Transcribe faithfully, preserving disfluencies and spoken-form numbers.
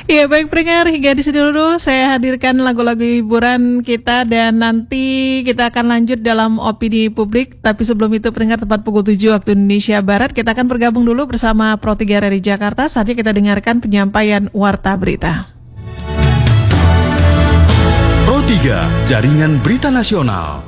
Ya baik pendengar, hingga di sini dulu saya hadirkan lagu-lagu hiburan kita dan nanti kita akan lanjut dalam opini publik. Tapi sebelum itu pendengar, tepat pukul tujuh waktu Indonesia Barat, kita akan bergabung dulu bersama Pro tiga R R I Jakarta. Saatnya kita dengarkan penyampaian Warta Berita. Pro tiga, Jaringan Berita Nasional.